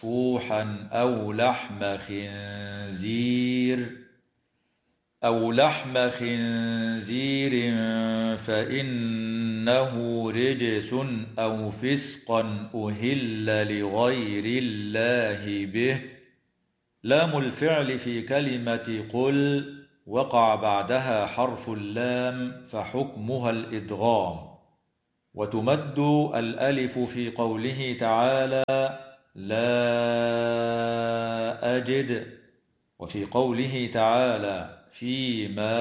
مسفوحا أو لحم خنزير فإنه رجس أو فسقا أهل لغير الله به. لام الفعل في كلمة قل وقع بعدها حرف اللام فحكمها الإدغام، وتمد الألف في قوله تعالى لا أجد، وفي قوله تعالى فيما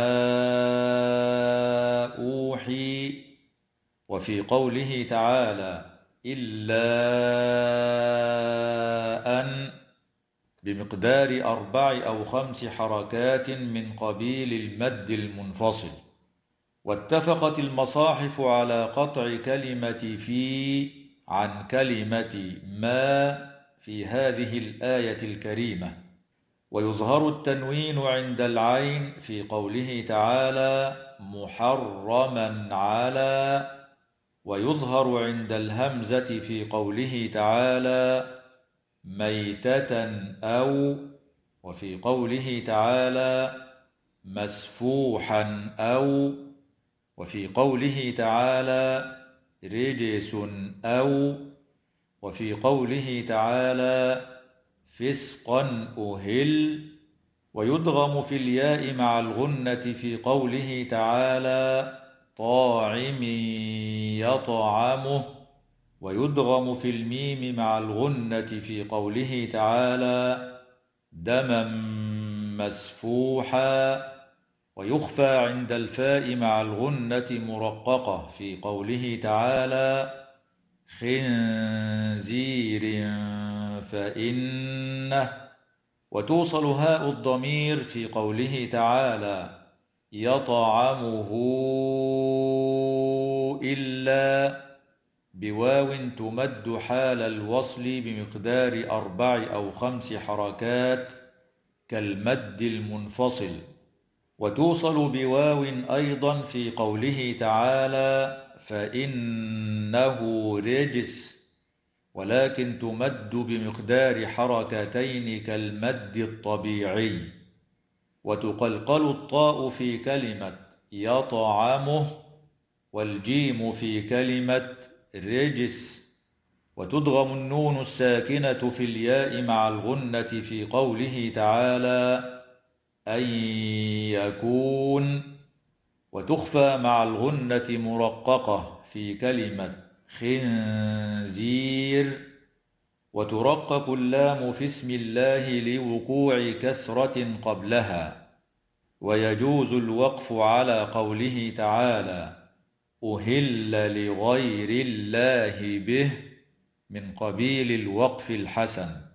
أوحي، وفي قوله تعالى إلا أن، بمقدار 4 أو 5 حركات من قبيل المد المنفصل. واتفقت المصاحف على قطع كلمة في عن كلمة ما في هذه الآية الكريمة، ويظهر التنوين عند العين في قوله تعالى محرما على، ويظهر عند الهمزة في قوله تعالى ميتة أو، وفي قوله تعالى مسفوحا أو، وفي قوله تعالى رجس أو، وفي قوله تعالى فسقا أهل. ويدغم في الياء مع الغنة في قوله تعالى طاعم يطعمه، ويدغم في الميم مع الغنة في قوله تعالى دما مسفوحا، ويخفى عند الفاء مع الغنة مرققة في قوله تعالى خنزير فإنه، وتوصل هاء الضمير في قوله تعالى يطعمه إلا، بواو تمد حال الوصل بمقدار 4 أو 5 حركات كالمد المنفصل. وتوصل بواو أيضا في قوله تعالى فإنه رجس، ولكن تمد بمقدار حركتين كالمد الطبيعي. وتقلقل الطاء في كلمة يطعمه، والجيم في كلمة رجس. وتدغم النون الساكنة في الياء مع الغنة في قوله تعالى أن يكون، وتخفى مع الغنة مرققة في كلمة خنزير. وترقق اللام في اسم الله لوقوع كسرة قبلها. ويجوز الوقف على قوله تعالى أهل لغير الله به من قبيل الوقف الحسن.